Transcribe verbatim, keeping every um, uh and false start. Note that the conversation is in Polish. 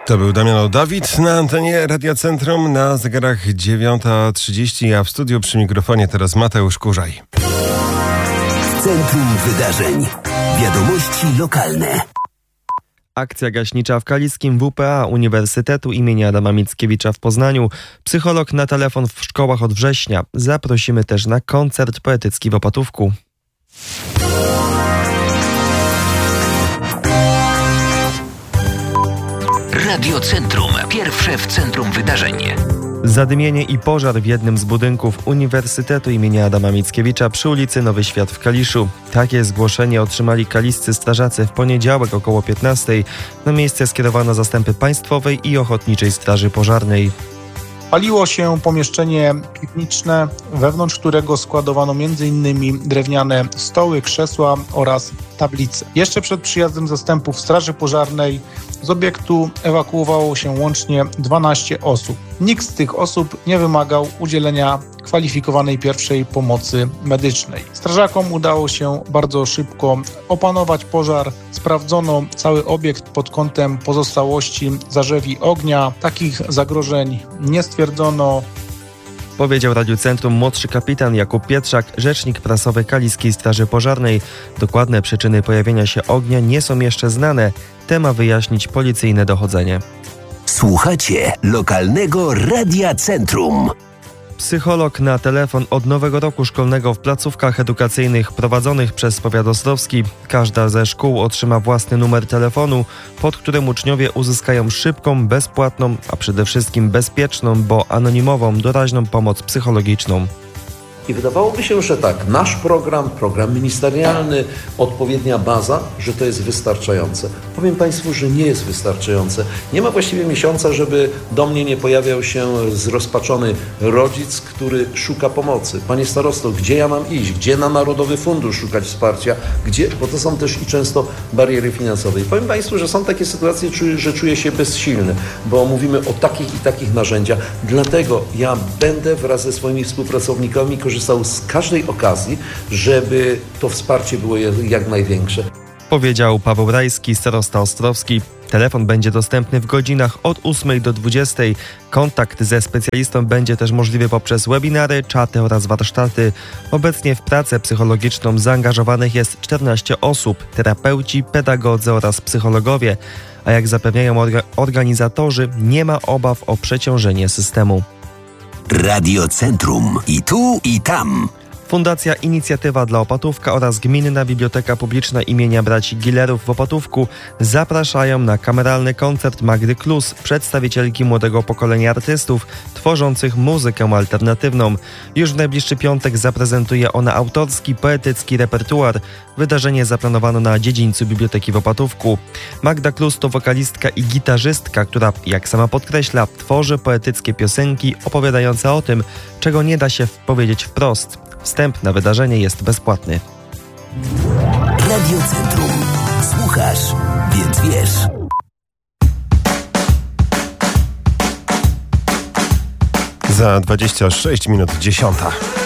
To był Damian Dawid na antenie Radia Centrum na zegarach dziewiąta trzydzieści, a w studiu przy mikrofonie teraz Mateusz Kurzaj. W centrum wydarzeń. Wiadomości lokalne. Akcja gaśnicza w Kaliskim W P A Uniwersytetu imienia Adama Mickiewicza w Poznaniu. Psycholog na telefon w szkołach od września. Zaprosimy też na koncert poetycki w Opatówku. Radio Centrum. Pierwsze w centrum wydarzeń. Zadymienie i pożar w jednym z budynków Uniwersytetu imienia Adama Mickiewicza przy ulicy Nowy Świat w Kaliszu. Takie zgłoszenie otrzymali kaliscy strażacy w poniedziałek około piętnastej. Na miejsce skierowano zastępy Państwowej i Ochotniczej Straży Pożarnej. Paliło się pomieszczenie piwniczne, wewnątrz którego składowano m.in. drewniane stoły, krzesła oraz tablice. Jeszcze przed przyjazdem zastępów Straży Pożarnej z obiektu ewakuowało się łącznie dwanaście osób. Nikt z tych osób nie wymagał udzielenia kwalifikowanej pierwszej pomocy medycznej. Strażakom udało się bardzo szybko opanować pożar. Sprawdzono cały obiekt pod kątem pozostałości zarzewi ognia. Takich zagrożeń nie stwierdzono. Powiedział Radiu Centrum młodszy kapitan Jakub Pietrzak, rzecznik prasowy Kaliskiej Straży Pożarnej. Dokładne przyczyny pojawienia się ognia nie są jeszcze znane. Te ma wyjaśnić policyjne dochodzenie. Słuchacie lokalnego Radia Centrum. Psycholog na telefon od nowego roku szkolnego w placówkach edukacyjnych prowadzonych przez powiat ostrowski. Każda ze szkół otrzyma własny numer telefonu, pod którym uczniowie uzyskają szybką, bezpłatną, a przede wszystkim bezpieczną, bo anonimową, doraźną pomoc psychologiczną. I wydawałoby się, że tak, nasz program, program ministerialny, odpowiednia baza, że to jest wystarczające. Powiem Państwu, że nie jest wystarczające. Nie ma właściwie miesiąca, żeby do mnie nie pojawiał się zrozpaczony rodzic, który szuka pomocy. Panie starosto, gdzie ja mam iść? Gdzie na Narodowy Fundusz szukać wsparcia? Gdzie? Bo to są też i często bariery finansowe. I powiem Państwu, że są takie sytuacje, że czuję się bezsilny, bo mówimy o takich i takich narzędziach. Dlatego ja będę wraz ze swoimi współpracownikami korzystał z każdej okazji, żeby to wsparcie było jak największe. Powiedział Paweł Rajski, starosta ostrowski. Telefon będzie dostępny w godzinach od ósmej do dwudziestej. Kontakt ze specjalistą będzie też możliwy poprzez webinary, czaty oraz warsztaty. Obecnie w pracę psychologiczną zaangażowanych jest czternaście osób, terapeuci, pedagodzy oraz psychologowie. A jak zapewniają orga- organizatorzy, nie ma obaw o przeciążenie systemu. Radio Centrum. I tu, i tam. Fundacja Inicjatywa dla Opatówka oraz Gminna Biblioteka Publiczna imienia braci Gillerów w Opatówku zapraszają na kameralny koncert Magdy Klus, przedstawicielki młodego pokolenia artystów tworzących muzykę alternatywną. Już w najbliższy piątek zaprezentuje ona autorski, poetycki repertuar. Wydarzenie zaplanowano na dziedzińcu Biblioteki w Opatówku. Magda Klus to wokalistka i gitarzystka, która, jak sama podkreśla, tworzy poetyckie piosenki opowiadające o tym, czego nie da się powiedzieć wprost. Wstęp na wydarzenie jest bezpłatny. Radio Centrum. Słuchasz, więc wiesz. Za dwadzieścia sześć minut dziesiąta.